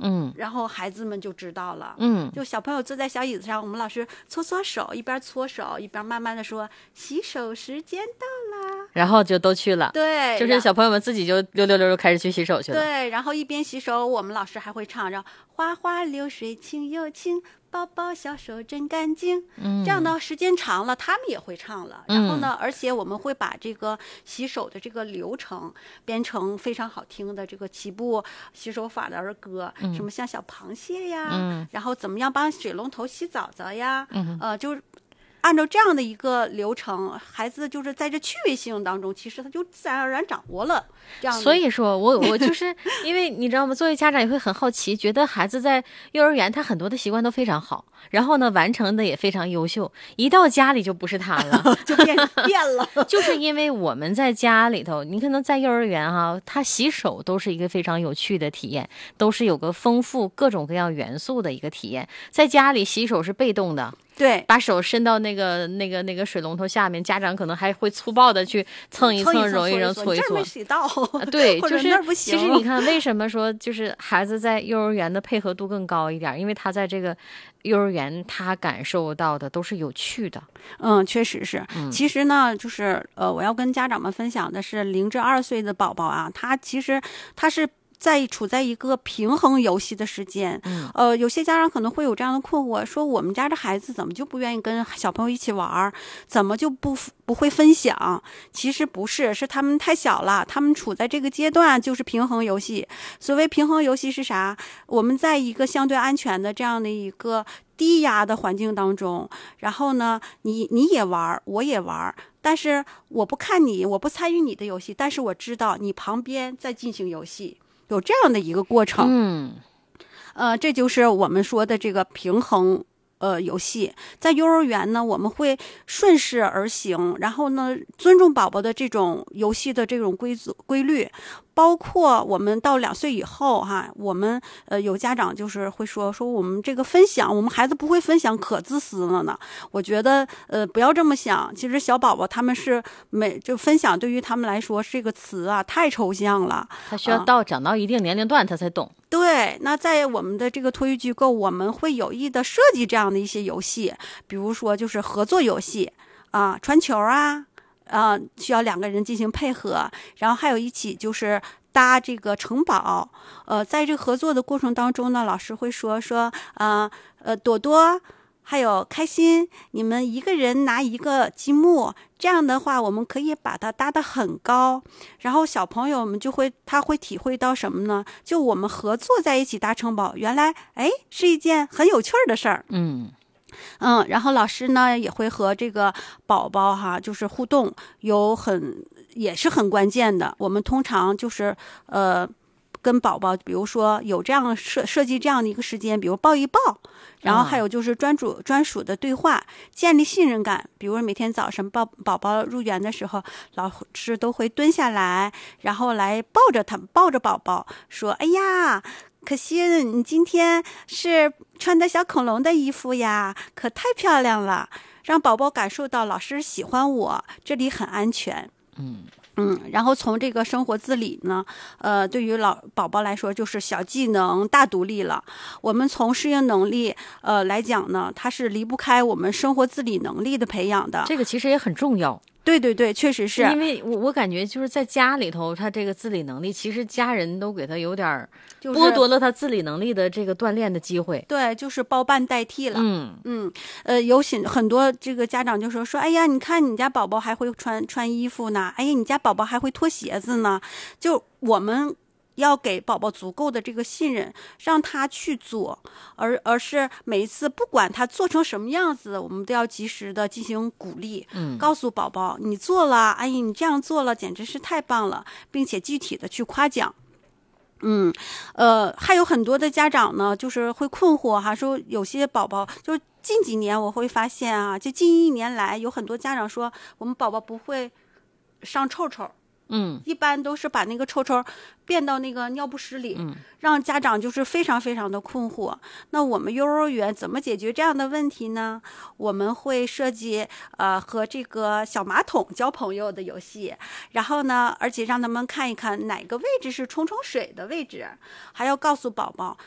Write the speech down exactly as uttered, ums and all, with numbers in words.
嗯， 然后孩子们就知道了， 嗯， 就小朋友坐在小椅子上，我们老师搓搓手，一边搓手一边慢慢的说洗手时间到啦， 然后就都去了， 对， 就是小朋友们自己就溜溜溜就开始去洗手去了， 对，然后一边洗手，我们老师还会唱着哗哗流水清又清，宝宝小手真干净。 嗯， 这样呢，时间长了，他们也会唱了。然后呢，而且我们会把这个洗手的这个流程编成非常好听的这个齐步洗手法的儿歌， 嗯、 什么像小螃蟹呀， 嗯、 然后怎么样帮水龙头洗澡澡呀， 嗯、 呃，就是。按照这样的一个流程，孩子就是在这趣味性当中，其实他就自然而然掌握了这样。 所以说我我就是因为你知道吗？作为家长也会很好奇，觉得孩子在幼儿园他很多的习惯都非常好，然后呢完成的也非常优秀，一到家里就不是他了， 就变变了。 就是因为我们在家里头，你可能在幼儿园哈、啊，他洗手都是一个非常有趣的体验，都是有个丰富各种各样元素的一个体验。在家里洗手是被动的。 对， 把手伸到那个那个那个水龙头下面，家长可能还会粗暴的去蹭一蹭、揉一揉、搓一搓。 这没洗到， 对，就是其实你看，为什么说就是孩子在幼儿园的配合度更高一点？因为他在这个幼儿园，他感受到的都是有趣的。 嗯，确实是。 嗯、 其实呢，就是呃，我要跟家长们分享的是，零至二岁的宝宝啊，他其实他是。在处在一个平衡游戏的时间， 嗯， 呃，有些家长可能会有这样的困惑，说我们家的孩子怎么就不愿意跟小朋友一起玩，怎么就不不会分享？其实不是，是他们太小了，他们处在这个阶段就是平衡游戏。所谓平衡游戏是啥？我们在一个相对安全的这样的一个低压的环境当中，然后呢，你你也玩，我也玩。但是我不看你，我不参与你的游戏，但是我知道你旁边在进行游戏。有这样的一个过程， 嗯， 呃，这就是我们说的这个平衡呃游戏。在幼儿园呢，我们会顺势而行，然后呢，尊重宝宝的这种游戏的这种规则规律。包括我们到两岁以后哈，我们呃有家长就是会说说我们这个分享，我们孩子不会分享可自私了呢。我觉得呃不要这么想，其实小宝宝他们是每就分享对于他们来说这个词啊太抽象了， 他需要到、呃、长到一定年龄段他才懂。 对，那在我们的这个托育机构，我们会有意的设计这样的一些游戏，比如说就是合作游戏啊，传球啊。呃，需要两个人进行配合，然后还有一起就是搭这个城堡。呃，在这个合作的过程当中呢，老师会说说，呃呃，朵朵还有开心，你们一个人拿一个积木，这样的话，我们可以把它搭得很高，然后小朋友们就会他会体会到什么呢？就我们合作在一起搭城堡，原来哎是一件很有趣的事儿。 嗯。 嗯，然后老师呢也会和这个宝宝哈，就是互动，有很也是很关键的。我们通常就是呃，跟宝宝，比如说有这样设设计这样的一个时间，比如抱一抱，然后还有就是专属、哦、专属的对话，建立信任感。比如每天早上抱宝宝入园的时候，老师都会蹲下来，然后来抱着他，抱着宝宝说：“哎呀。”可惜你今天是穿的小恐龙的衣服呀，可太漂亮了，让宝宝感受到老师喜欢我，这里很安全。 嗯嗯，然后从这个生活自理呢，呃，对于老宝宝来说就是小技能大独立了。我们从适应能力呃来讲呢，它是离不开我们生活自理能力的培养的。 这个其实也很重要。 对对对，确实是。 因为我我感觉就是在家里头，他这个自理能力，其实家人都给他有点剥夺了他自理能力的这个锻炼的机会。 对，就是包办代替了。 嗯嗯，呃，有很很多这个家长就说说，哎呀，你看你家宝宝还会穿穿衣服呢，哎呀，你家宝宝还会脱鞋子呢，就我们。要给宝宝足够的这个信任，让他去做，而而是每一次不管他做成什么样子，我们都要及时的进行鼓励， 嗯， 告诉宝宝你做了，哎呀，你这样做了，简直是太棒了，并且具体的去夸奖。嗯，呃，还有很多的家长呢，就是会困惑哈，说有些宝宝就近几年我会发现啊，就近一年来有很多家长说我们宝宝不会上臭臭。 嗯， 一般都是把那个臭臭变到那个尿不湿里， 嗯， 让家长就是非常非常的困惑。那我们幼儿园怎么解决这样的问题呢？我们会设计呃和这个小马桶交朋友的游戏，然后呢，而且让他们看一看哪个位置是冲冲水的位置，还要告诉宝宝